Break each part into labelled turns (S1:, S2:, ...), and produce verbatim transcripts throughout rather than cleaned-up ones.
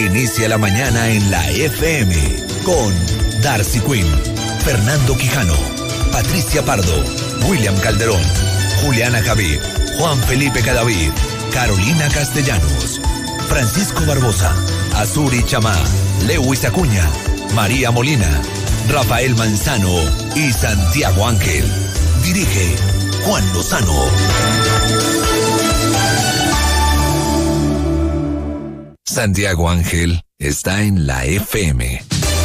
S1: Inicia la mañana en la F M con Darcy Quinn, Fernando Quijano, Patricia Pardo, William Calderón, Juliana Javid, Juan Felipe Cadavid, Carolina Castellanos, Francisco Barbosa, Azuri Chamá, Lewis Acuña, María Molina, Rafael Manzano y Santiago Ángel. Dirige Juan Lozano. Santiago Ángel está en la F M.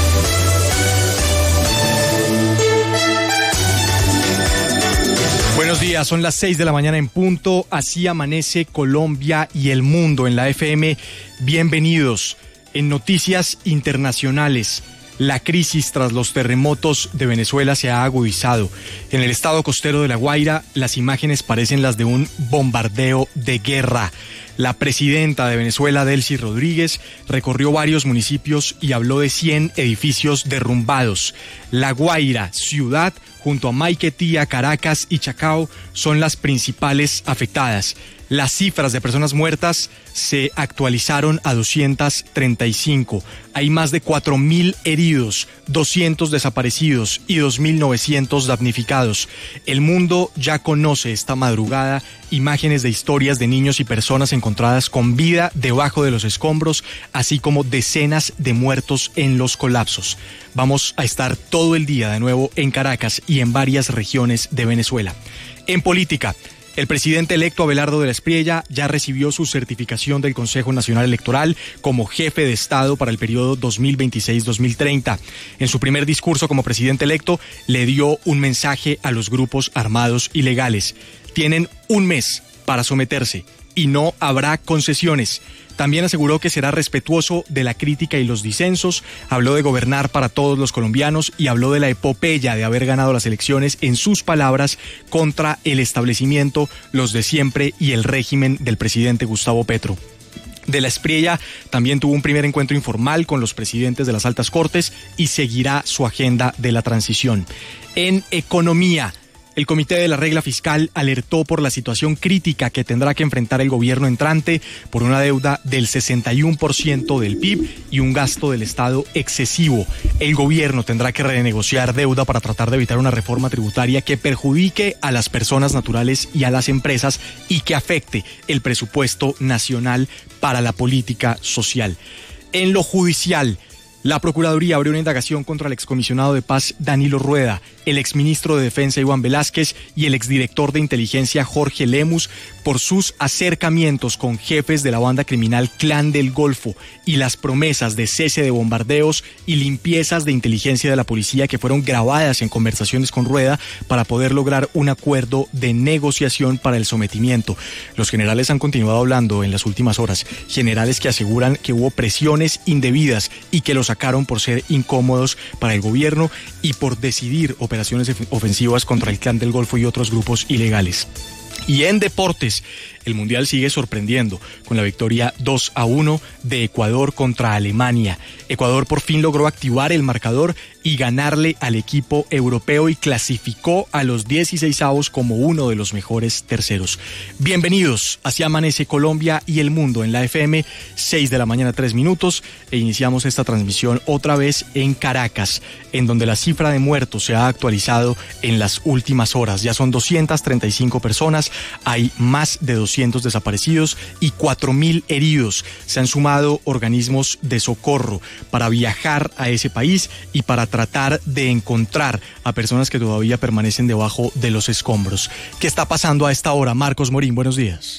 S2: Buenos días, son las seis de la mañana en punto, así amanece Colombia y el mundo en la F M. Bienvenidos. En noticias internacionales, la crisis tras los terremotos de Venezuela se ha agudizado. En el estado costero de La Guaira, las imágenes parecen las de un bombardeo de guerra. La presidenta de Venezuela, Delcy Rodríguez, recorrió varios municipios y habló de cien edificios derrumbados. La Guaira, ciudad, junto a Maiquetía, Caracas y Chacao, son las principales afectadas. Las cifras de personas muertas se actualizaron a doscientos treinta y cinco. Hay más de cuatro mil heridos, doscientos desaparecidos y dos mil novecientos damnificados. El mundo ya conoce esta madrugada imágenes de historias de niños y personas encontradas con vida debajo de los escombros, así como decenas de muertos en los colapsos. Vamos a estar todo el día de nuevo en Caracas y en varias regiones de Venezuela. En política, el presidente electo Abelardo de la Espriella ya recibió su certificación del Consejo Nacional Electoral como jefe de Estado para el periodo dos mil veintiséis a dos mil treinta. En su primer discurso como presidente electo, le dio un mensaje a los grupos armados ilegales. Tienen un mes para someterse y no habrá concesiones. También aseguró que será respetuoso de la crítica y los disensos, habló de gobernar para todos los colombianos y habló de la epopeya de haber ganado las elecciones, en sus palabras, contra el establecimiento, los de siempre y el régimen del presidente Gustavo Petro. De la Espriella también tuvo un primer encuentro informal con los presidentes de las altas cortes y seguirá su agenda de la transición. En economía, el Comité de la Regla Fiscal alertó por la situación crítica que tendrá que enfrentar el gobierno entrante por una deuda del sesenta y uno por ciento del P I B y un gasto del Estado excesivo. El gobierno tendrá que renegociar deuda para tratar de evitar una reforma tributaria que perjudique a las personas naturales y a las empresas y que afecte el presupuesto nacional para la política social. En lo judicial, la Procuraduría abrió una indagación contra el excomisionado de paz Danilo Rueda, el exministro de Defensa Iván Velázquez y el exdirector de inteligencia Jorge Lemus por sus acercamientos con jefes de la banda criminal Clan del Golfo y las promesas de cese de bombardeos y limpiezas de inteligencia de la policía que fueron grabadas en conversaciones con Rueda para poder lograr un acuerdo de negociación para el sometimiento. Los generales han continuado hablando en las últimas horas, generales que aseguran que hubo presiones indebidas y que los sacaron por ser incómodos para el gobierno y por decidir operaciones ofensivas contra el Clan del Golfo y otros grupos ilegales. Y en deportes, el Mundial sigue sorprendiendo con la victoria dos a uno de Ecuador contra Alemania. Ecuador por fin logró activar el marcador y ganarle al equipo europeo y clasificó a los dieciseisavos como uno de los mejores terceros. Bienvenidos, así amanece Colombia y el mundo en la F M, seis de la mañana, tres minutos, e iniciamos esta transmisión otra vez en Caracas, en donde la cifra de muertos se ha actualizado en las últimas horas. Ya son doscientas treinta y cinco personas, hay más de doscientos desaparecidos y cuatro mil heridos. Se han sumado organismos de socorro para viajar a ese país y para tratar de encontrar a personas que todavía permanecen debajo de los escombros. ¿Qué está pasando a esta hora? Marcos Morín, buenos días.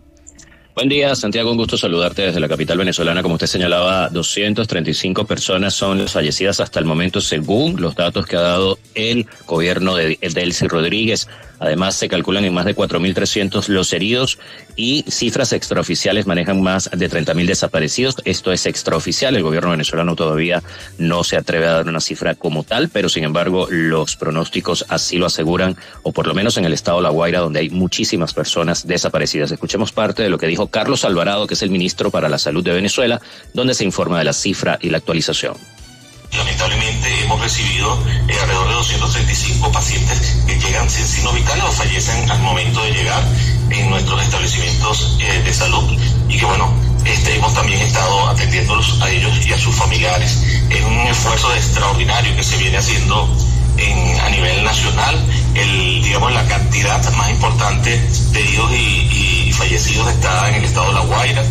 S3: Buen día, Santiago, un gusto saludarte desde la capital venezolana. Como usted señalaba, doscientas treinta y cinco personas son las fallecidas hasta el momento según los datos que ha dado el gobierno de Delcy Rodríguez. Además, se calculan en más de cuatro mil trescientos los heridos y cifras extraoficiales manejan más de treinta mil desaparecidos. Esto es extraoficial. El gobierno venezolano todavía no se atreve a dar una cifra como tal, pero sin embargo los pronósticos así lo aseguran, o por lo menos en el estado La Guaira, donde hay muchísimas personas desaparecidas. Escuchemos parte de lo que dijo Carlos Alvarado, que es el ministro para la Salud de Venezuela, donde se informa de la cifra y la actualización.
S4: Lamentablemente hemos recibido eh, alrededor de doscientos treinta y cinco pacientes que llegan sin signos vitales o fallecen al momento de llegar en nuestros establecimientos eh, de salud y que bueno, Este, hemos también estado atendiéndolos a ellos y a sus familiares. Es un esfuerzo extraordinario que se viene haciendo en, a nivel nacional. El, digamos, la cantidad más importante de heridos y, y fallecidos está en el estado de La Guaira.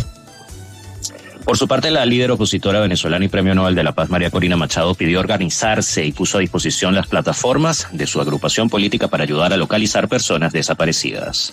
S3: Por su parte, la líder opositora venezolana y Premio Nobel de la Paz, María Corina Machado, pidió organizarse y puso a disposición las plataformas de su agrupación política para ayudar a localizar personas desaparecidas.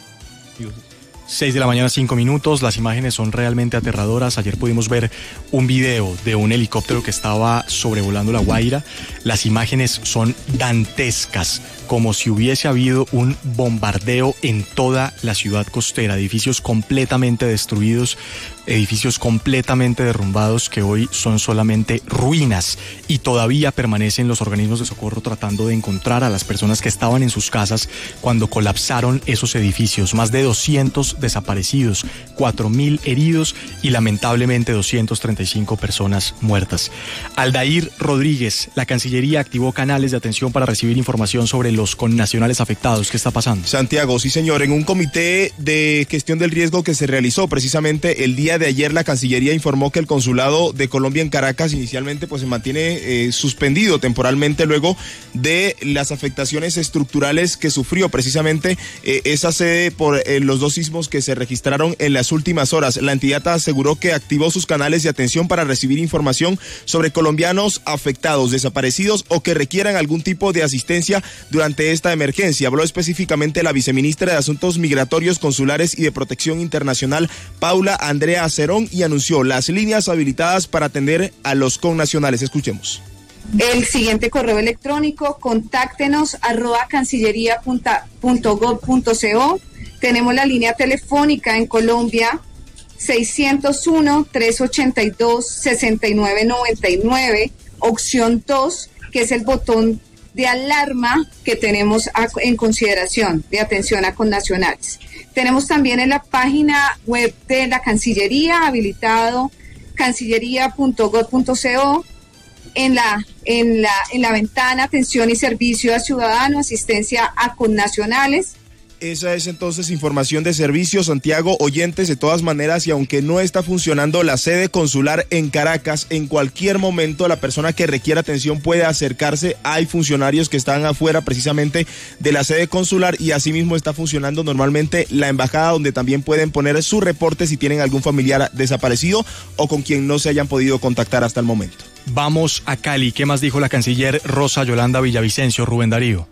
S2: seis de la mañana, cinco minutos. Las imágenes son realmente aterradoras. Ayer pudimos ver un video de un helicóptero que estaba sobrevolando La Guaira. Las imágenes son dantescas, como si hubiese habido un bombardeo en toda la ciudad costera. Edificios completamente destruidos, edificios completamente derrumbados que hoy son solamente ruinas, y todavía permanecen los organismos de socorro tratando de encontrar a las personas que estaban en sus casas cuando colapsaron esos edificios. Más de doscientos desaparecidos, cuatro mil heridos y lamentablemente doscientas treinta y cinco personas muertas. Aldair Rodríguez, la Cancillería activó canales de atención para recibir información sobre los connacionales afectados. ¿Qué está pasando?
S5: Santiago, sí señor, en un comité de gestión del riesgo que se realizó precisamente el día de ayer, la Cancillería informó que el consulado de Colombia en Caracas inicialmente pues se mantiene eh, suspendido temporalmente luego de las afectaciones estructurales que sufrió precisamente eh, esa sede por eh, los dos sismos que se registraron en las últimas horas. La entidad aseguró que activó sus canales de atención para recibir información sobre colombianos afectados, desaparecidos o que requieran algún tipo de asistencia durante esta emergencia. Habló específicamente la viceministra de Asuntos Migratorios, Consulares y de Protección Internacional, Paula Andrea Cerón, y anunció las líneas habilitadas para atender a los connacionales. Escuchemos.
S6: El siguiente correo electrónico, contáctenos arroba cancillería punto gov punto co. Tenemos la línea telefónica en Colombia seiscientos uno, trescientos ochenta y dos, sesenta y nueve noventa y nueve, opción dos, que es el botón de alarma que tenemos a, en consideración de atención a connacionales. Tenemos también en la página web de la Cancillería habilitado cancillería punto gov punto co. En la, en la, en la ventana atención y servicio a ciudadanos, asistencia a connacionales.
S5: Esa es entonces información de servicio, Santiago. Oyentes, de todas maneras, y aunque no está funcionando la sede consular en Caracas, en cualquier momento la persona que requiera atención puede acercarse. Hay funcionarios que están afuera precisamente de la sede consular, y asimismo está funcionando normalmente la embajada, donde también pueden poner su reporte si tienen algún familiar desaparecido o con quien no se hayan podido contactar hasta el momento.
S2: Vamos a Cali. ¿Qué más dijo la canciller Rosa Yolanda Villavicencio? Rubén Darío.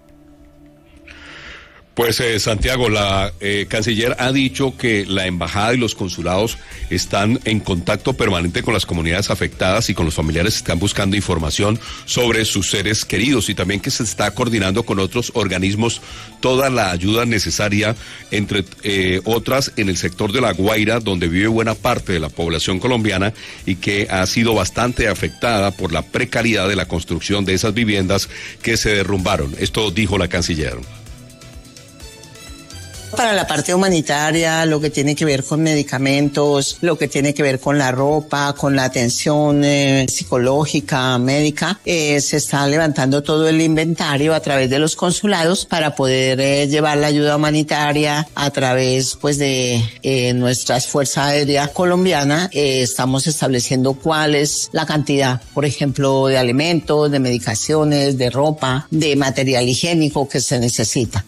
S7: Pues eh, Santiago, la eh, canciller ha dicho que la embajada y los consulados están en contacto permanente con las comunidades afectadas y con los familiares que están buscando información sobre sus seres queridos, y también que se está coordinando con otros organismos toda la ayuda necesaria, entre eh, otras en el sector de La Guaira, donde vive buena parte de la población colombiana y que ha sido bastante afectada por la precariedad de la construcción de esas viviendas que se derrumbaron. Esto dijo la canciller.
S8: Para la parte humanitaria, lo que tiene que ver con medicamentos, lo que tiene que ver con la ropa, con la atención eh, psicológica, médica, eh, se está levantando todo el inventario a través de los consulados para poder eh, llevar la ayuda humanitaria a través pues de eh, nuestra Fuerza Aérea Colombiana. Eh, estamos estableciendo cuál es la cantidad, por ejemplo, de alimentos, de medicaciones, de ropa, de material higiénico que se necesita.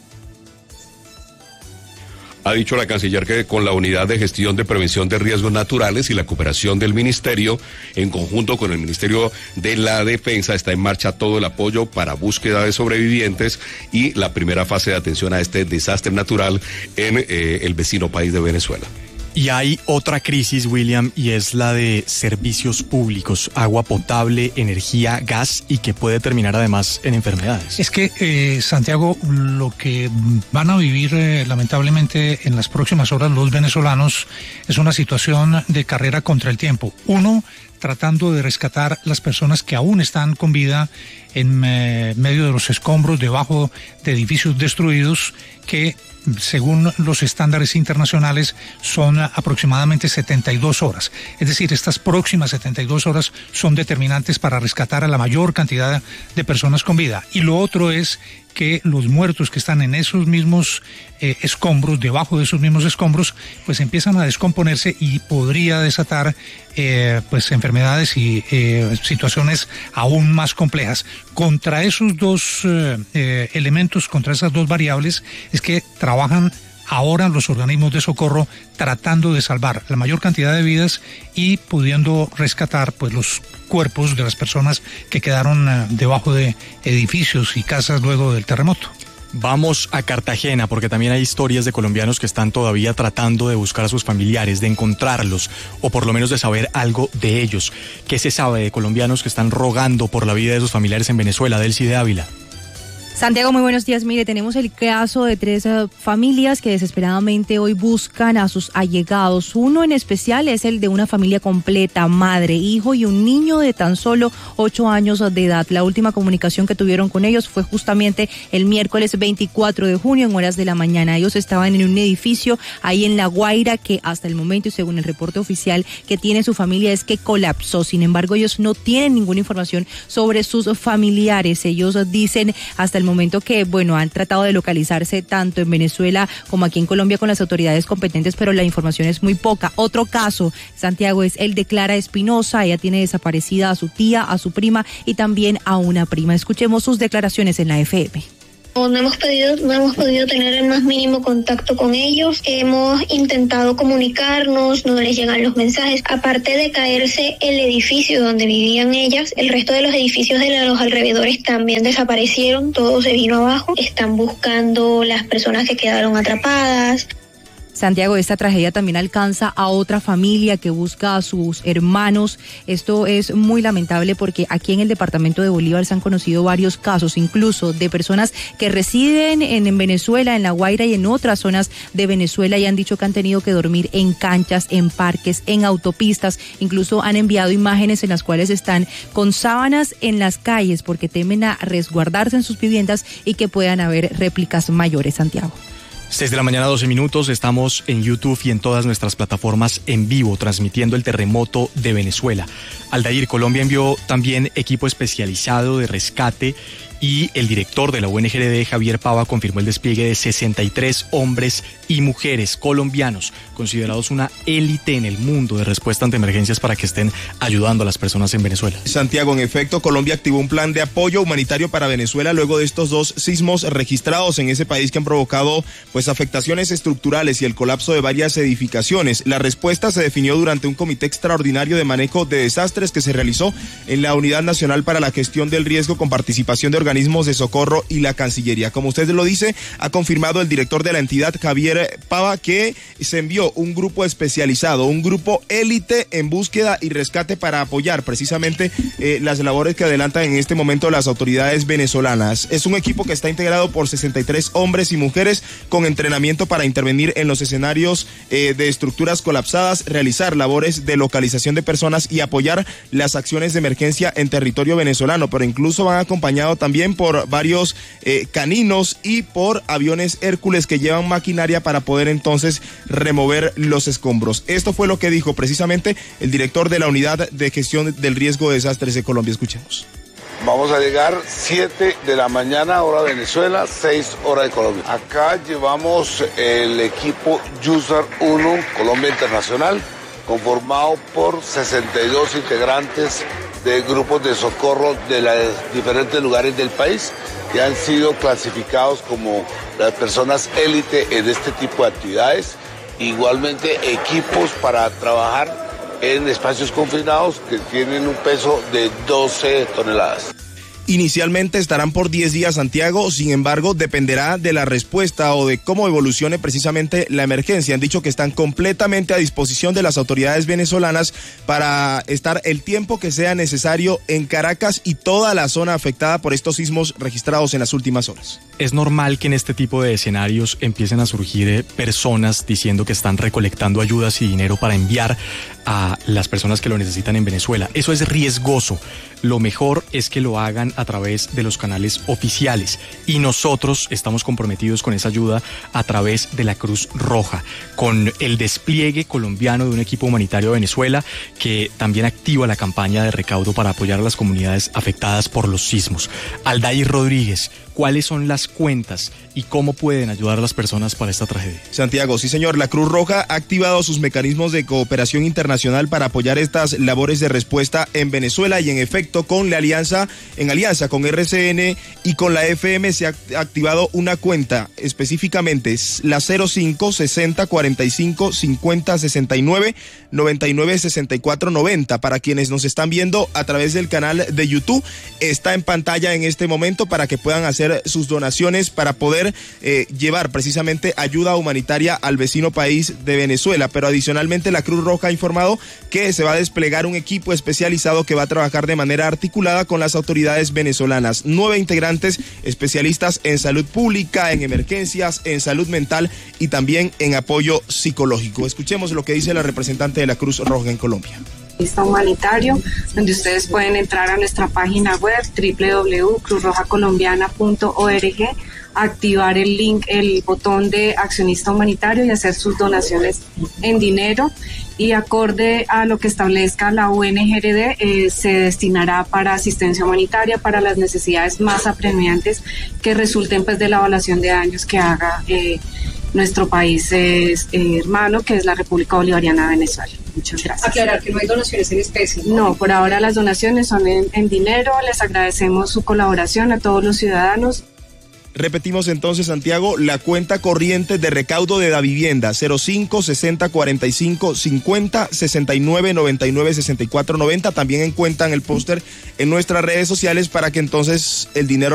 S7: Ha dicho la canciller que con la Unidad de Gestión de Prevención de Riesgos Naturales y la cooperación del Ministerio, en conjunto con el Ministerio de la Defensa, está en marcha todo el apoyo para búsqueda de sobrevivientes y la primera fase de atención a este desastre natural en eh, el vecino país de Venezuela.
S2: Y hay otra crisis, William, y es la de servicios públicos, agua potable, energía, gas, y que puede terminar además en enfermedades.
S9: Es que, eh, Santiago, lo que van a vivir eh, lamentablemente en las próximas horas los venezolanos es una situación de carrera contra el tiempo. Uno, tratando de rescatar las personas que aún están con vida en eh, medio de los escombros, debajo de edificios destruidos, que según los estándares internacionales son aproximadamente setenta y dos horas. Es decir, estas próximas setenta y dos horas son determinantes para rescatar a la mayor cantidad de personas con vida. Y lo otro es que los muertos que están en esos mismos eh, escombros, debajo de esos mismos escombros, pues empiezan a descomponerse y podría desatar eh, pues enfermedades y eh, situaciones aún más complejas. Contra esos dos eh, eh, elementos, contra esas dos variables, es que trabajan ahora los organismos de socorro tratando de salvar la mayor cantidad de vidas y pudiendo rescatar pues los cuerpos de las personas que quedaron uh, debajo de edificios y casas luego del terremoto.
S2: Vamos a Cartagena porque también hay historias de colombianos que están todavía tratando de buscar a sus familiares, de encontrarlos o por lo menos de saber algo de ellos. ¿Qué se sabe de colombianos que están rogando por la vida de sus familiares en Venezuela? Delcy de Ávila.
S10: Santiago, muy buenos días. Mire, tenemos el caso de tres uh, familias que desesperadamente hoy buscan a sus allegados. Uno en especial es el de una familia completa, madre, hijo y un niño de tan solo ocho años de edad. La última comunicación que tuvieron con ellos fue justamente el miércoles veinticuatro de junio en horas de la mañana. Ellos estaban en un edificio ahí en La Guaira que hasta el momento y según el reporte oficial que tiene su familia es que colapsó. Sin embargo, ellos no tienen ninguna información sobre sus familiares. Ellos dicen hasta el momento que, bueno, han tratado de localizarse tanto en Venezuela como aquí en Colombia con las autoridades competentes, pero la información es muy poca. Otro caso, Santiago, es el de Clara Espinosa. Ella tiene desaparecida a su tía, a su prima y también a una prima. Escuchemos sus declaraciones en la F M.
S11: No hemos podido, no hemos podido tener el más mínimo contacto con ellos. Hemos intentado comunicarnos, no les llegan los mensajes. Aparte de caerse el edificio donde vivían ellas, el resto de los edificios de los alrededores también desaparecieron. Todo se vino abajo. Están buscando las personas que quedaron atrapadas.
S10: Santiago, esta tragedia también alcanza a otra familia que busca a sus hermanos. Esto es muy lamentable porque aquí en el departamento de Bolívar se han conocido varios casos, incluso de personas que residen en, en Venezuela, en La Guaira y en otras zonas de Venezuela y han dicho que han tenido que dormir en canchas, en parques, en autopistas. Incluso han enviado imágenes en las cuales están con sábanas en las calles porque temen a resguardarse en sus viviendas y que puedan haber réplicas mayores, Santiago.
S2: seis de la mañana, doce minutos, estamos en YouTube y en todas nuestras plataformas en vivo, transmitiendo el terremoto de Venezuela. Aldair, Colombia envió también equipo especializado de rescate y el director de la O N G R D, Javier Pava, confirmó el despliegue de sesenta y tres hombres y mujeres colombianos, considerados una élite en el mundo de respuesta ante emergencias para que estén ayudando a las personas en Venezuela.
S5: Santiago, en efecto, Colombia activó un plan de apoyo humanitario para Venezuela luego de estos dos sismos registrados en ese país que han provocado pues afectaciones estructurales y el colapso de varias edificaciones. La respuesta se definió durante un comité extraordinario de manejo de desastres que se realizó en la Unidad Nacional para la Gestión del Riesgo con participación de organismos de socorro y la Cancillería. Como usted lo dice, ha confirmado el director de la entidad, Javier Pava, que se envió un grupo especializado, un grupo élite en búsqueda y rescate para apoyar precisamente eh, las labores que adelantan en este momento las autoridades venezolanas. Es un equipo que está integrado por sesenta y tres hombres y mujeres con entrenamiento para intervenir en los escenarios eh, de estructuras colapsadas, realizar labores de localización de personas y apoyar las acciones de emergencia en territorio venezolano, pero incluso van acompañados también por varios eh, caninos y por aviones Hércules que llevan maquinaria para poder entonces remover los escombros. Esto fue lo que dijo precisamente el director de la Unidad de Gestión del Riesgo de Desastres de Colombia. Escuchemos.
S12: Vamos a llegar siete de la mañana, hora Venezuela, seis hora de Colombia. Acá llevamos el equipo Yusar uno, Colombia Internacional, conformado por sesenta y dos integrantes de grupos de socorro de los diferentes lugares del país que han sido clasificados como las personas élite en este tipo de actividades. Igualmente equipos para trabajar en espacios confinados que tienen un peso de doce toneladas.
S5: Inicialmente estarán por diez días, Santiago, sin embargo, dependerá de la respuesta o de cómo evolucione precisamente la emergencia. Han dicho que están completamente a disposición de las autoridades venezolanas para estar el tiempo que sea necesario en Caracas y toda la zona afectada por estos sismos registrados en las últimas horas.
S2: Es normal que en este tipo de escenarios empiecen a surgir eh, personas diciendo que están recolectando ayudas y dinero para enviar a las personas que lo necesitan en Venezuela. Eso es riesgoso. Lo mejor es que lo hagan a través de los canales oficiales y nosotros estamos comprometidos con esa ayuda a través de la Cruz Roja, con el despliegue colombiano de un equipo humanitario de Venezuela que también activa la campaña de recaudo para apoyar a las comunidades afectadas por los sismos. Aldair Rodríguez, ¿cuáles son las cuentas y cómo pueden ayudar a las personas para esta tragedia?
S5: Santiago, sí señor, la Cruz Roja ha activado sus mecanismos de cooperación internacional para apoyar estas labores de respuesta en Venezuela y en efecto con la alianza, en alianza con R C N y con la F M se ha activado una cuenta, específicamente la cero cinco sesenta cuarenta y cinco cincuenta sesenta y nueve noventa y nueve sesenta y cuatro noventa. Para quienes nos están viendo a través del canal de YouTube, está en pantalla en este momento para que puedan hacer sus donaciones para poder eh, llevar precisamente ayuda humanitaria al vecino país de Venezuela. Pero adicionalmente la Cruz Roja ha informado que se va a desplegar un equipo especializado que va a trabajar de manera articulada con las autoridades venezolanas. Nueve integrantes especialistas en salud pública, en emergencias, en salud mental y también en apoyo psicológico. Escuchemos lo que dice la representante de la Cruz Roja en Colombia.
S13: Humanitario, donde ustedes pueden entrar a nuestra página web doble u doble u doble u punto cruz roja colombiana punto org, activar el link, el botón de accionista humanitario y hacer sus donaciones en dinero, y acorde a lo que establezca la U N G R D eh, se destinará para asistencia humanitaria para las necesidades más apremiantes que resulten pues de la evaluación de daños que haga eh, nuestro país es, eh, hermano, que es la República Bolivariana de Venezuela. Muchas gracias.
S14: Aclarar que no hay donaciones en especie.
S13: No, por ahora las donaciones son en, en dinero. Les agradecemos su colaboración a todos los ciudadanos.
S5: Repetimos entonces, Santiago, la cuenta corriente de recaudo de la vivienda cero cinco sesenta cuarenta y cinco cincuenta sesenta y nueve noventa y nueve sesenta y cuatro noventa. También encuentran el póster en nuestras redes sociales para que entonces el dinero